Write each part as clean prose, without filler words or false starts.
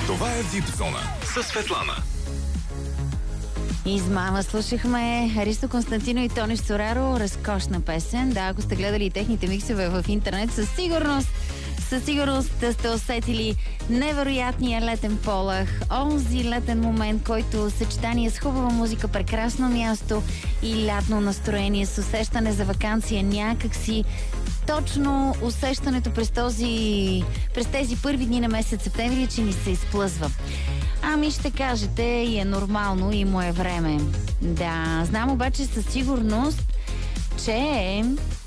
Това е Дип Зона със Светлана. Измама слушахме Христо Константино и Тони Стораро. Разкошна песен. Да, ако сте гледали техните миксове в интернет, със сигурност сте усетили невероятния летен полъх. Онзи летен момент, който съчетание с хубава музика, прекрасно място и лятно настроение с усещане за ваканция някакси. Точно усещането през тези първи дни на месец септември, че ни се изплъзва. Ами ще кажете, и е нормално, и му е време. Да, знам обаче със сигурност, че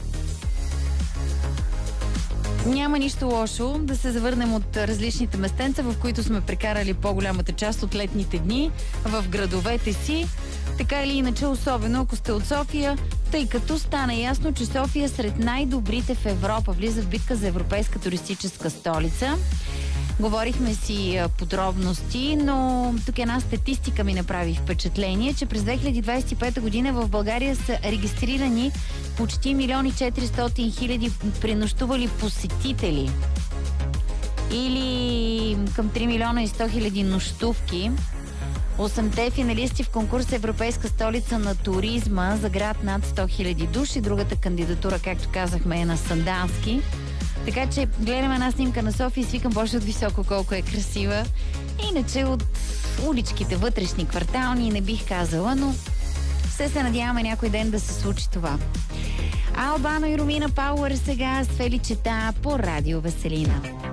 няма нищо лошо да се завърнем от различните местенца, в които сме прекарали по-голямата част от летните дни в градовете си. Така или иначе, особено ако сте от София, тъй като стана ясно, че София е сред най-добрите в Европа. Влиза в битка за европейска туристическа столица. Говорихме си подробности, но тук една статистика ми направи впечатление, че през 2025 година в България са регистрирани почти 1 400 000 пренощували посетители. Или към 3 100 000 нощувки. 8-те финалисти в конкурс Европейска столица на туризма за град над 100 000 души. Другата кандидатура, както казахме, е на Сандански. Така че гледаме една снимка на София и свикам Боже от високо колко е красива. Иначе от уличките, вътрешни, квартални не бих казала, но се надяваме някой ден да се случи това. Албано и Ромина Пауър сега с Фели Чета по Радио Веселина.